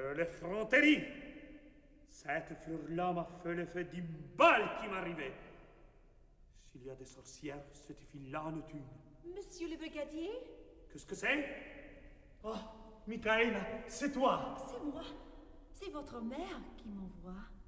l'effronterie. Cette fleur-là m'a fait l'effet d'une balle qui m'arrivait. S'il y a des sorcières, cette fille-là en est une. Monsieur le brigadier? Qu'est-ce que c'est? Oh, Michaela, c'est toi! C'est moi. C'est votre mère qui m'envoie.